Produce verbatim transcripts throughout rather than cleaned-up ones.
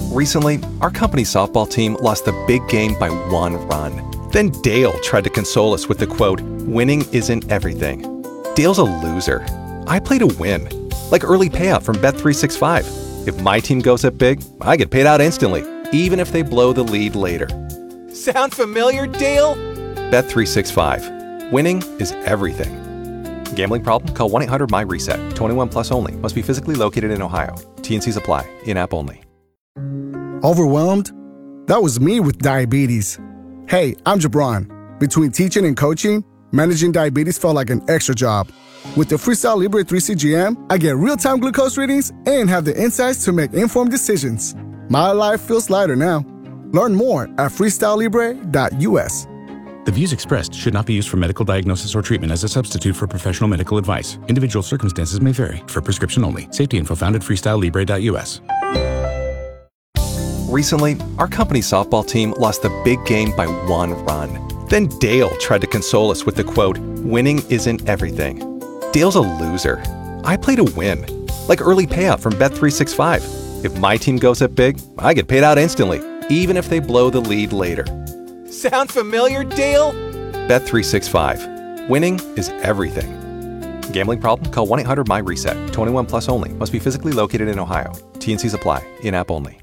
Recently, our company softball team lost the big game by one run. Then Dale tried to console us with the quote, "Winning isn't everything." Dale's a loser. I play to win, like early payout from Bet three sixty-five. If my team goes up big, I get paid out instantly, even if they blow the lead later. Sound familiar, Dale? Bet three sixty-five. Winning is everything. Gambling problem? Call one eight hundred M Y reset. twenty-one plus only. Must be physically located in Ohio. T N Cs apply. In-app only. Overwhelmed? That was me with diabetes. Hey, I'm Jabron. Between teaching and coaching, managing diabetes felt like an extra job. With the Freestyle Libre three C G M, I get real-time glucose readings and have the insights to make informed decisions. My life feels lighter now. Learn more at freestyle libre dot U S. The views expressed should not be used for medical diagnosis or treatment as a substitute for professional medical advice. Individual circumstances may vary. For prescription only. Safety info found at freestyle libre dot U S. Recently, our company softball team lost the big game by one run. Then Dale tried to console us with the quote, "Winning isn't everything." Dale's a loser. I play to win, like early payout from Bet three sixty-five. If my team goes up big, I get paid out instantly, even if they blow the lead later. Sound familiar, Dale? Bet three sixty-five. Winning is everything. Gambling problem? Call one eight hundred M Y reset. twenty-one plus only. Must be physically located in Ohio. T N Cs apply. In-app only.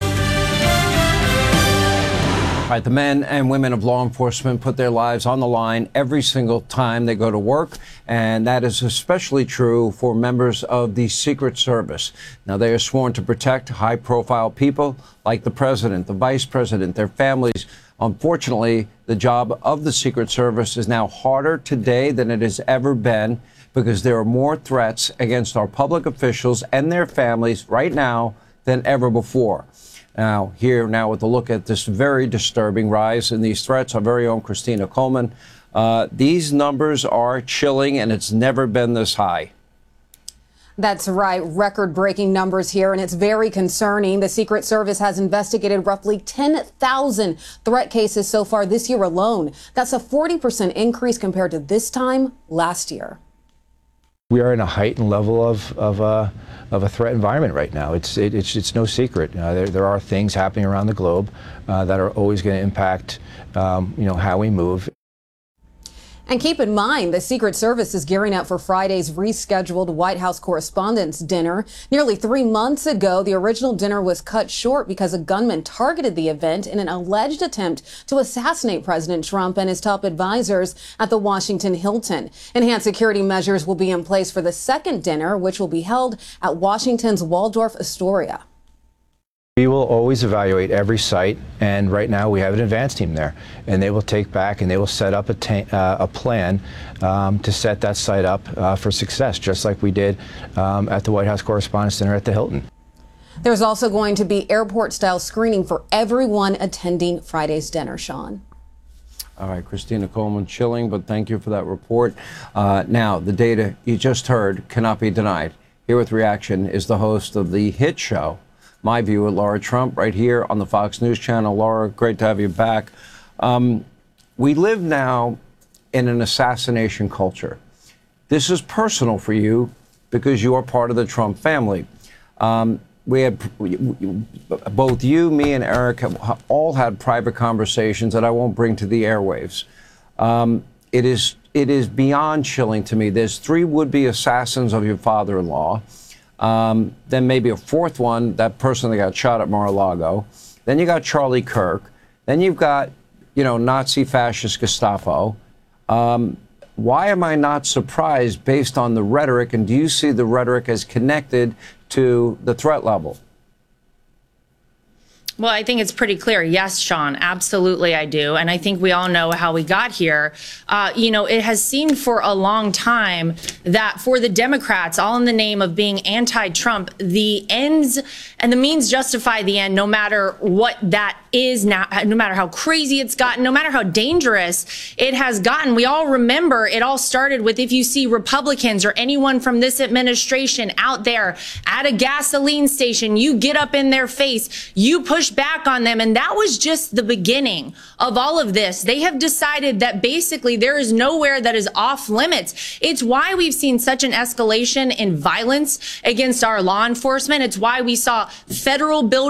All right, the men and women of law enforcement put their lives on the line every single time they go to work, and that is especially true for members of the Secret Service. Now, they are sworn to protect high-profile people like the president, the vice president, their families. Unfortunately, the job of the Secret Service is now harder today than it has ever been because there are more threats against our public officials and their families right now than ever before. Now, here now with a look at this very disturbing rise in these threats, our very own Christina Coleman. Uh, these numbers are chilling, and it's never been this high. That's right. Record-breaking numbers here, and it's very concerning. The Secret Service has investigated roughly ten thousand threat cases so far this year alone. That's a forty percent increase compared to this time last year. We are in a heightened level of of, uh, of a threat environment right now. It's it, it's it's no secret. Uh, there there are things happening around the globe uh, that are always going to impact um, you know how we move. And keep in mind, the Secret Service is gearing up for Friday's rescheduled White House Correspondents' Dinner. Nearly three months ago, the original dinner was cut short because a gunman targeted the event in an alleged attempt to assassinate President Trump and his top advisors at the Washington Hilton. Enhanced security measures will be in place for the second dinner, which will be held at Washington's Waldorf Astoria. We will always evaluate every site, and right now we have an advance team there, and they will take back and they will set up a, ta- uh, a plan um, to set that site up uh, for success, just like we did um, at the White House Correspondents' Dinner at the Hilton. There's also going to be airport-style screening for everyone attending Friday's dinner, Sean. All right, Christina Coleman, chilling, but thank you for that report. Uh, now, the data you just heard cannot be denied. Here with reaction is the host of the hit show, My View with Laura Trump, right here on the Fox News Channel. Laura, great to have you back. Um, we live now in an assassination culture. This is personal for you because you are part of the Trump family. Um, we had both you, me, and Eric have all had private conversations that I won't bring to the airwaves. Um, it is it is beyond chilling to me. There's three would-be assassins of your father-in-law. Um, then maybe a fourth one, that person that got shot at Mar-a-Lago. Then you got Charlie Kirk. Then you've got, you know, Nazi fascist Gestapo. Um, why am I not surprised based on the rhetoric? And do you see the rhetoric as connected to the threat level? Well, I think it's pretty clear. Yes, Sean, absolutely I do. And I think we all know how we got here. Uh, you know, it has seemed for a long time that for the Democrats, all in the name of being anti-Trump, the ends and the means justify the end, no matter what that is now, no matter how crazy it's gotten, no matter how dangerous it has gotten. We all remember it all started with if you see Republicans or anyone from this administration out there at a gasoline station, you get up in their face, you push back on them. And that was just the beginning of all of this. They have decided that basically there is nowhere that is off limits. It's why we've seen such an escalation in violence against our law enforcement. It's why we saw federal buildings